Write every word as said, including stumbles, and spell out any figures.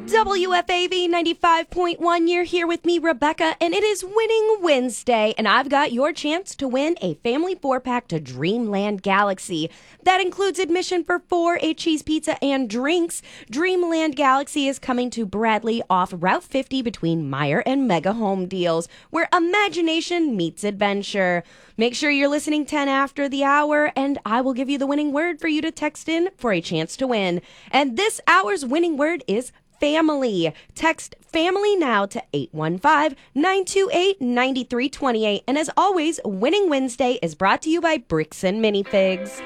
W F A V ninety-five point one, you're here with me, Rebecca, and it is Winning Wednesday, and I've got your chance to win a family four-pack to Dreamland Galaxy. That includes admission for four, a cheese pizza, and drinks. Dreamland Galaxy is coming to Bradley off Route fifty between Meyer and Mega Home Deals, where imagination meets adventure. Make sure you're listening ten after the hour, and I will give you the winning word for you to text in for a chance to win. And this hour's winning word is family. Text family now to eight one five, nine two eight, nine three two eight. And as always, Winning Wednesday is brought to you by Bricks and Minifigs.